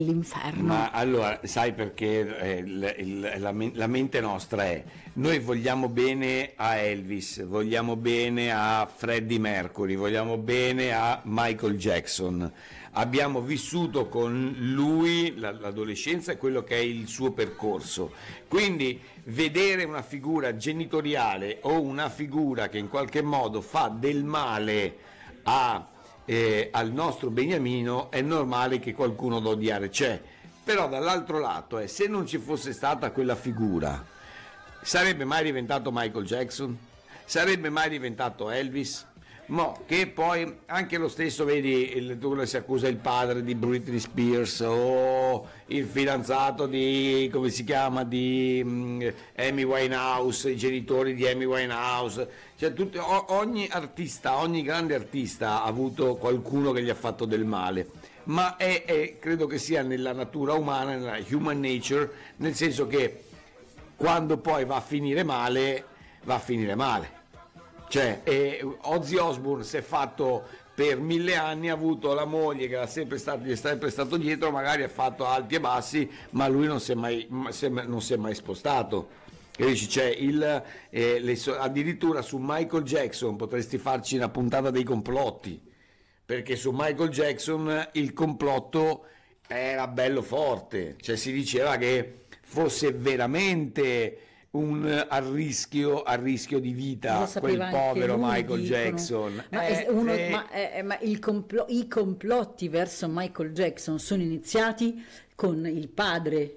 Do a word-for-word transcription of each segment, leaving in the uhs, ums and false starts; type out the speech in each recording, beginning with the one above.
l'inferno. Ma allora, sai perché eh, il- il- la, men- la mente nostra è: noi vogliamo bene a Elvis, vogliamo bene a Freddie Mercury, vogliamo bene a Michael Jackson, abbiamo vissuto con lui la- l'adolescenza e quello che è il suo percorso, quindi vedere una figura genitoriale o una figura che in qualche modo fa del male a eh, al nostro beniamino, è normale che qualcuno da odiare c'è. Però dall'altro lato, eh, se non ci fosse stata quella figura, sarebbe mai diventato Michael Jackson? Sarebbe mai diventato Elvis? Mo, che poi anche lo stesso, vedi, il, dove si accusa il padre di Britney Spears o il fidanzato di, come si chiama, di mm, Amy Winehouse, i genitori di Amy Winehouse, cioè tutti, o- ogni artista, ogni grande artista ha avuto qualcuno che gli ha fatto del male, ma è, è- credo che sia nella natura umana, nella human nature, nel senso che quando poi va a finire male, va a finire male. Cioè, eh, Ozzy Osbourne si è fatto per mille anni, ha avuto la moglie che era sempre stato, gli è sempre stato dietro, magari ha fatto alti e bassi, ma lui non si è mai, ma- si è- non si è mai spostato. Capisci? C'è il, eh, le so- addirittura su Michael Jackson potresti farci una puntata dei complotti, perché su Michael Jackson il complotto era bello forte, cioè si diceva che fosse veramente un a rischio, a rischio di Lo vita sapeva quel anche povero lui, Michael dicono. Jackson. Ma, Eh, è uno- eh, ma, eh, ma il complo- i complotti verso Michael Jackson sono iniziati con il padre.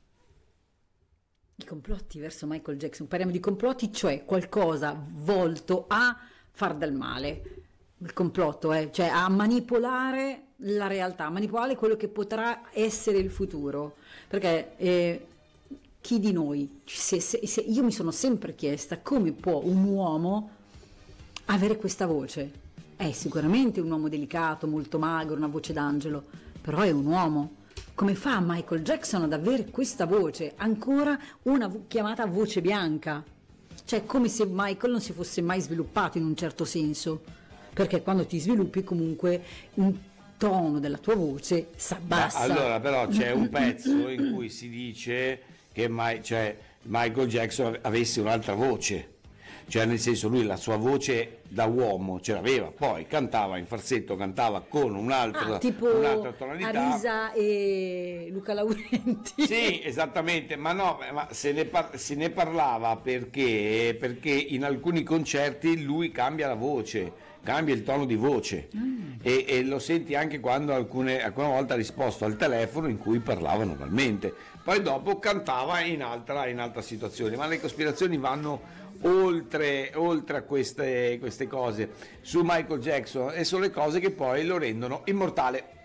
I complotti verso Michael Jackson, parliamo di complotti, cioè qualcosa volto a far del male. Il complotto è, cioè a manipolare la realtà, a manipolare quello che potrà essere il futuro. Perché eh, chi di noi, se, se- se- io mi sono sempre chiesta come può un uomo avere questa voce. È sicuramente un uomo delicato, molto magro, una voce d'angelo, però è un uomo. Come fa Michael Jackson ad avere questa voce? Ancora una vo- chiamata voce bianca. Cioè, come se Michael non si fosse mai sviluppato in un certo senso. Perché quando ti sviluppi comunque un tono della tua voce ma s'abbassa. allora però c'è un pezzo in cui si dice che mai, cioè, Michael Jackson avesse un'altra voce, cioè nel senso lui la sua voce da uomo ce l'aveva, poi cantava in falsetto, cantava con un'altra, Ah, tipo un'altra tonalità. Arisa e Luca Laurenti. Sì, esattamente, ma no, ma se ne, par- se ne parlava perché, perché in alcuni concerti lui cambia la voce, cambia il tono di voce e, e lo senti anche quando alcune, alcune volte ha risposto al telefono in cui parlava normalmente, poi dopo cantava in altra, in altra situazione, ma le cospirazioni vanno oltre, oltre a queste, queste cose su Michael Jackson e sono le cose che poi lo rendono immortale.